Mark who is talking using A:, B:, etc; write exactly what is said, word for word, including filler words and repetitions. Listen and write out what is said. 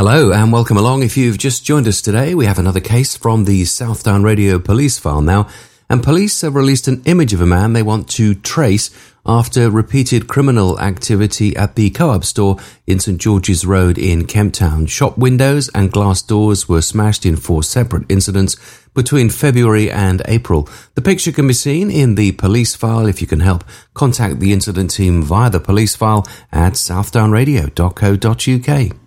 A: Hello and welcome along. If you've just joined us today, we have another case from the Southdown Radio police file now, and police have released an image of a man they want to trace after repeated criminal activity at the Co-op store in St George's Road in Kemptown. Shop windows and glass doors were smashed in four separate incidents between February and April. The picture can be seen in the police file. If you can help, contact the incident team via the police file at southdown radio dot co dot uk.